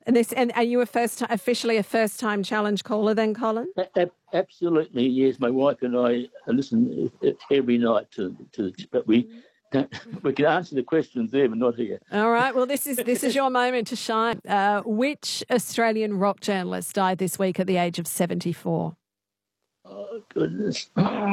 And are you officially a first-time challenge caller then, Colin? Absolutely, yes. My wife and I listen every night but we can answer the questions there, but not here. All right. Well, this is your moment to shine. Which Australian rock journalist died this week at the age of 74? Oh, goodness.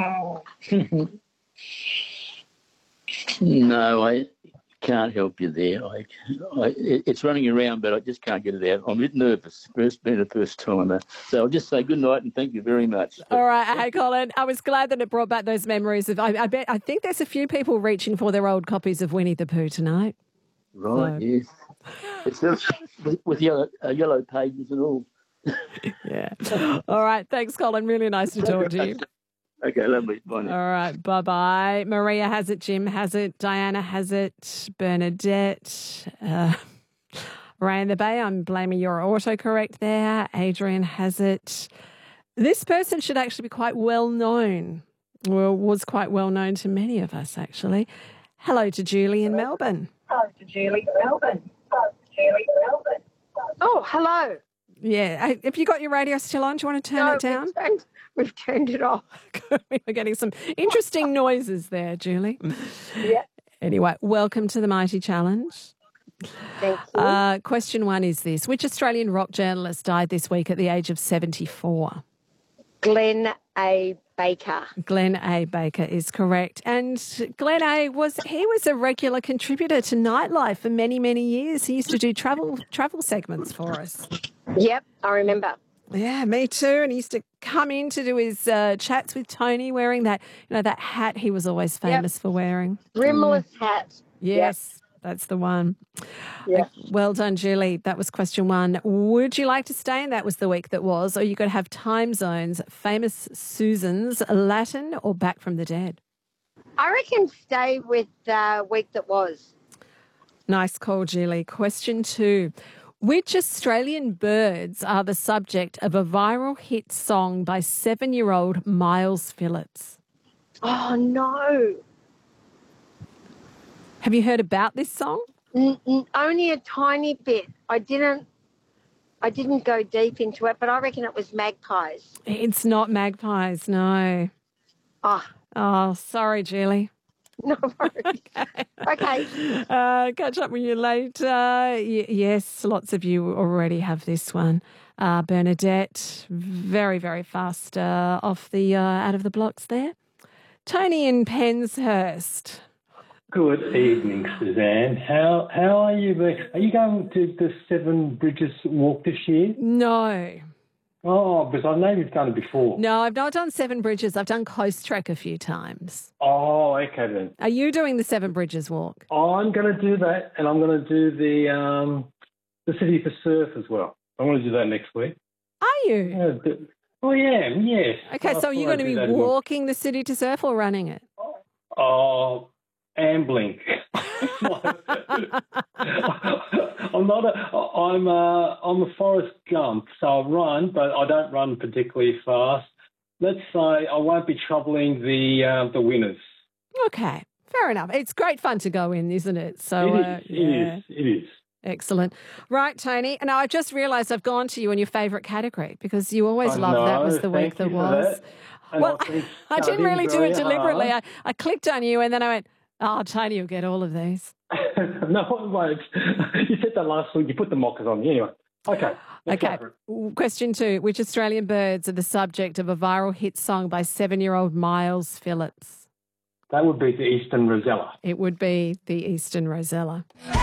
No, I can't help you there. It's running around, but I just can't get it out. I'm a bit nervous. It's been the first time. So I'll just say good night and thank you very much. All right. Hey, Colin, I was glad that it brought back those memories. I think there's a few people reaching for their old copies of Winnie the Pooh tonight. Right, yes. It's with yellow pages and all. Yeah. All right. Thanks, Colin. Really nice to talk to you. Okay, lovely. Bye now. All right. Bye-bye. Maria has it. Jim has it. Diana has it. Bernadette. Ray in the Bay, I'm blaming your autocorrect there. Adrian has it. This person should actually be quite well known. Well, was quite well known to many of us, actually. Hello to Julie in Melbourne. Hello to Julie in Melbourne. Oh, hello. Yeah. Have you got your radio still on? Do you want to turn it down? We've turned it off. We're getting some interesting noises there, Julie. Yeah. Anyway, welcome to the Mighty Challenge. Thank you. Question 1 is this. Which Australian rock journalist died this week at the age of 74? Glenn A. Baker. Glenn A. Baker is correct. And Glenn A. was a regular contributor to Nightlife for many, many years. He used to do travel segments for us. Yep, I remember. Yeah, me too. And he used to come in to do his chats with Tony wearing that hat he was always famous for wearing. Rimless hat. Yes, that's the one. Yeah. Well done, Julie. That was question 1. Would you like to stay in That Was the Week That Was, or you could have time zones, Famous Susans, Latin, or Back from the Dead? I reckon stay with Week That Was. Nice call, Julie. Question 2. Which Australian birds are the subject of a viral hit song by 7-year-old Miles Phillips? Oh, no. Have you heard about this song? Only a tiny bit. I didn't go deep into it, but I reckon it was Magpies. It's not Magpies, no. Oh, sorry, Julie. No worries. Okay. Catch up with you later. Yes, lots of you already have this one. Bernadette, very, very fast off the out of the blocks there. Tony in Penshurst. Good evening, Suzanne. How are you? Are you going to the Seven Bridges walk this year? No. Oh, because I know you've done it before. No, I've not done Seven Bridges. I've done Coast Trek a few times. Oh, okay then. Are you doing the Seven Bridges walk? I'm going to do that, and I'm going to do the City for Surf as well. I want to do that next week. Are you? I am, yes. Okay, so you're going to be walking the City to Surf or running it? Oh, ambling. I'm a Forrest Gump, so I run, but I don't run particularly fast. Let's say I won't be troubling the winners. Okay, fair enough. It's great fun to go in, isn't it? So it is. Excellent. Right, Tony. And I just realised I've gone to you in your favourite category because you always loved That Was the Week That Was. Well, I didn't really do it deliberately. I clicked on you and then I went, oh, Tony will get all of these. No, I won't. You said that last week. You put the mockers on me. Anyway, okay. Okay. Question 2. Which Australian birds are the subject of a viral hit song by 7-year-old Miles Phillips? That would be the Eastern Rosella. It would be the Eastern Rosella.